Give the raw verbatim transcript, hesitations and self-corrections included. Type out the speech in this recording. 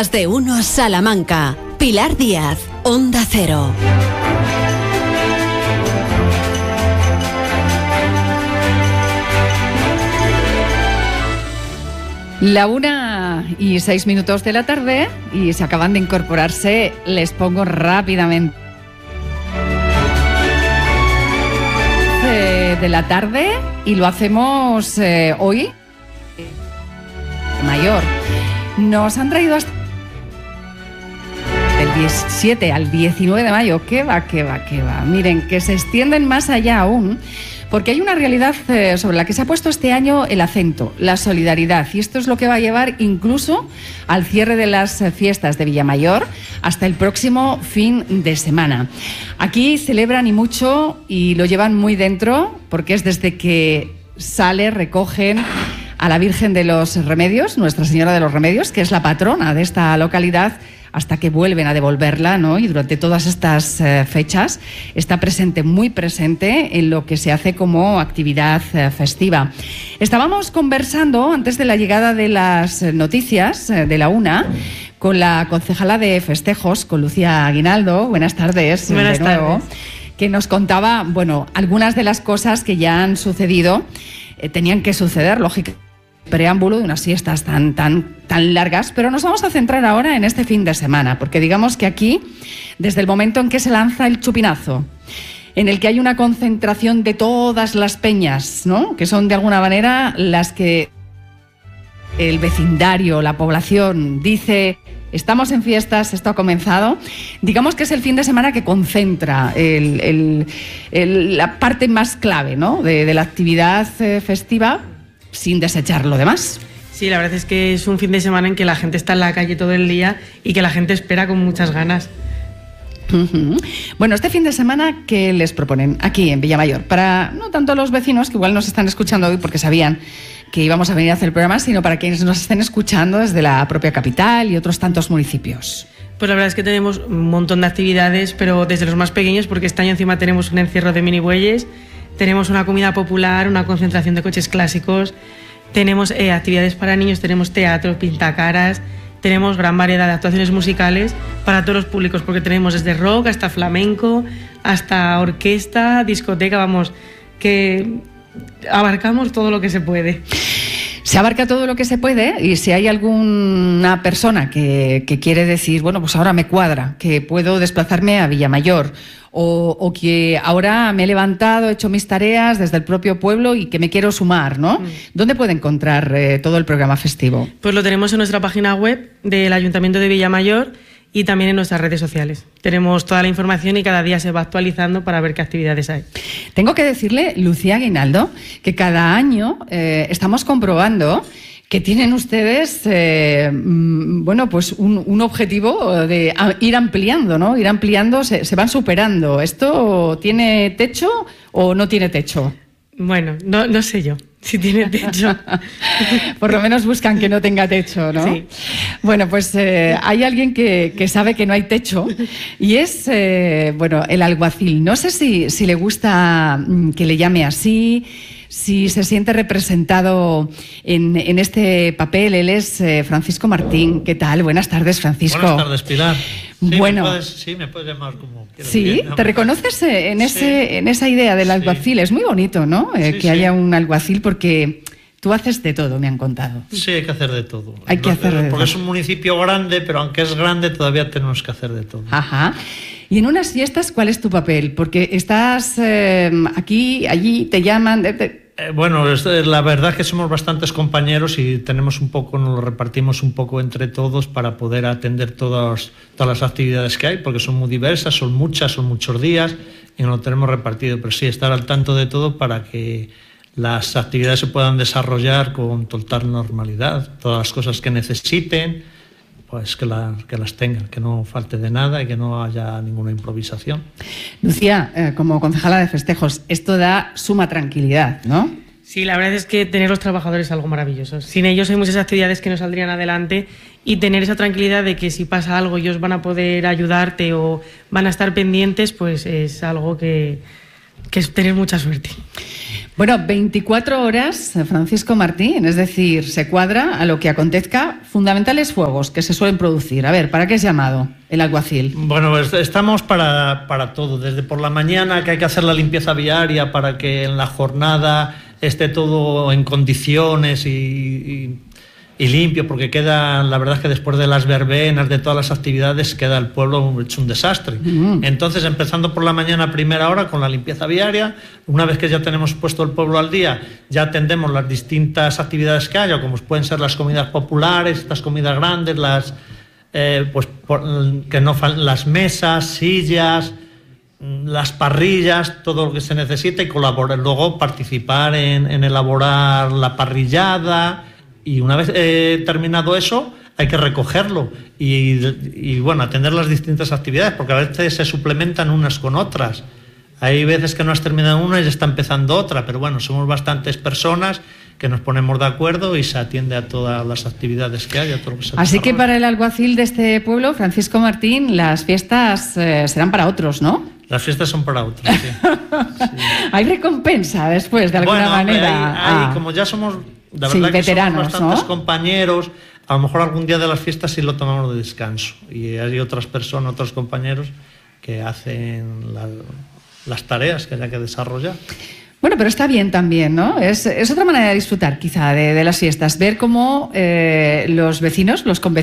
Más de uno Salamanca. Pilar Díaz, Onda Cero. La una y seis minutos de la tarde y se acaban de incorporarse, les pongo rápidamente. De la tarde y lo hacemos eh, hoy mayor. Nos han traído hasta del diecisiete al diecinueve de mayo. ¿Qué va, qué va, qué va? Miren, que se extienden más allá aún, porque hay una realidad eh, sobre la que se ha puesto este año el acento, la solidaridad. Y esto es lo que va a llevar incluso al cierre de las fiestas de Villamayor hasta el próximo fin de semana. Aquí celebran y mucho y lo llevan muy dentro, porque es desde que sale, recogen a la Virgen de los Remedios, Nuestra Señora de los Remedios, que es la patrona de esta localidad, hasta que vuelven a devolverla, ¿no? Y durante todas estas eh, fechas está presente, muy presente, en lo que se hace como actividad eh, festiva. Estábamos conversando antes de la llegada de las noticias eh, de la una con la concejala de festejos, con Lucía Aguinaldo. Buenas tardes. Buenas de nuevo, tardes. Que nos contaba, bueno, algunas de las cosas que ya han sucedido, eh, tenían que suceder, lógicamente, preámbulo de unas fiestas tan, tan, tan largas, pero nos vamos a centrar ahora en este fin de semana, porque digamos que aquí, desde el momento en que se lanza el chupinazo, en el que hay una concentración de todas las peñas, ¿no?, que son de alguna manera las que el vecindario, la población dice: estamos en fiestas, esto ha comenzado. Digamos que es el fin de semana que concentra el, el, el, la parte más clave, ¿no?, de, de la actividad eh, festiva, sin desechar lo demás. Sí, la verdad es que es un fin de semana en que la gente está en la calle todo el día y que la gente espera con muchas ganas. Uh-huh. Bueno, este fin de semana, ¿qué les proponen aquí en Villamayor? Para no tanto los vecinos, que igual nos están escuchando hoy porque sabían que íbamos a venir a hacer el programa, sino para quienes nos estén escuchando desde la propia capital y otros tantos municipios. Pues la verdad es que tenemos un montón de actividades, pero desde los más pequeños, porque este año encima tenemos un encierro de mini bueyes, tenemos una comida popular, una concentración de coches clásicos, tenemos eh, actividades para niños, tenemos teatro, pintacaras, tenemos gran variedad de actuaciones musicales para todos los públicos, porque tenemos desde rock hasta flamenco, hasta orquesta, discoteca, vamos, que abarcamos todo lo que se puede. Se abarca todo lo que se puede, y si hay alguna persona que, que quiere decir, bueno, pues ahora me cuadra, que puedo desplazarme a Villamayor, o, o que ahora me he levantado, he hecho mis tareas desde el propio pueblo y que me quiero sumar, ¿no? Mm. ¿Dónde puede encontrar eh, todo el programa festivo? Pues lo tenemos en nuestra página web del Ayuntamiento de Villamayor y también en nuestras redes sociales. Tenemos toda la información y cada día se va actualizando para ver qué actividades hay. Tengo que decirle, Lucía Aguinaldo, que cada año eh, estamos comprobando que tienen ustedes, eh, bueno, pues un, un objetivo de ir ampliando, ¿no? Ir ampliando, se, se van superando. ¿Esto tiene techo o no tiene techo? Bueno, no, no sé yo si tiene techo. Por lo menos buscan que no tenga techo, ¿no? Sí. Bueno, pues eh, hay alguien que, que sabe que no hay techo y es, eh, bueno, el alguacil. No sé si, si le gusta que le llame así, si se siente representado en, en este papel. Él es eh, Francisco Martín. ¿Qué tal? Buenas tardes, Francisco. Buenas tardes, Pilar. Sí, bueno, me puedes, sí, me puedes llamar como quieras. Sí, Bien, ¿te reconoces en, ese, sí. en esa idea del alguacil? Sí. Es muy bonito, ¿no? Eh, sí, que sí. haya un alguacil, porque tú haces de todo, me han contado. Sí, hay que hacer de todo. Hay que no, hacer de porque todo. Porque es un municipio grande, pero aunque es grande, todavía tenemos que hacer de todo. Ajá. Y en unas fiestas, ¿cuál es tu papel? Porque estás eh, aquí, allí, te llaman... De, de... Eh, bueno, es, la verdad es que somos bastantes compañeros y tenemos un poco, nos lo repartimos un poco entre todos para poder atender todas, todas las actividades que hay, porque son muy diversas, son muchas, son muchos días y nos lo tenemos repartido. Pero sí, estar al tanto de todo para que las actividades se puedan desarrollar con total normalidad, todas las cosas que necesiten, pues que, la, que las tengan, que no falte de nada y que no haya ninguna improvisación. Lucía, eh, como concejala de festejos, esto da suma tranquilidad, ¿no? Sí, la verdad es que tener los trabajadores es algo maravilloso. Sin ellos hay muchas actividades que no saldrían adelante, y tener esa tranquilidad de que si pasa algo ellos van a poder ayudarte o van a estar pendientes, pues es algo que, que es tener mucha suerte. Bueno, veinticuatro horas, Francisco Martín, es decir, se cuadra a lo que acontezca, fundamentales fuegos que se suelen producir. A ver, ¿para qué es llamado el alguacil? Bueno, pues estamos para, para todo, desde por la mañana que hay que hacer la limpieza viaria para que en la jornada esté todo en condiciones y, y, y limpio, porque queda, la verdad es que después de las verbenas, de todas las actividades, queda el pueblo hecho un desastre. Mm. Entonces, empezando por la mañana a primera hora con la limpieza viaria, una vez que ya tenemos puesto el pueblo al día, ya atendemos las distintas actividades que haya, como pueden ser las comidas populares, estas comidas grandes, las eh, pues por, que no las mesas, sillas, las parrillas, todo lo que se necesite, y colaborar, luego participar en, en elaborar la parrillada. Y una vez eh, terminado eso, hay que recogerlo y, y, bueno, atender las distintas actividades, porque a veces se suplementan unas con otras. Hay veces que no has terminado una y ya está empezando otra, pero bueno, somos bastantes personas que nos ponemos de acuerdo y se atiende a todas las actividades que hay. A todo lo que se Así que para el alguacil de este pueblo, Francisco Martín, las fiestas eh, serán para otros, ¿no? Las fiestas son para otros, sí. Sí. Hay recompensa después, de alguna bueno, manera. Hay, hay, ah. Como ya somos... La verdad sí, que veteranos, somos bastantes ¿no? compañeros, a lo mejor algún día de las fiestas sí lo tomamos de descanso. Y hay otras personas, otros compañeros que hacen la, las tareas que haya que desarrollar. Bueno, pero está bien también, ¿no? Es, es otra manera de disfrutar quizá de, de las fiestas, ver cómo eh, los vecinos, los convecinos,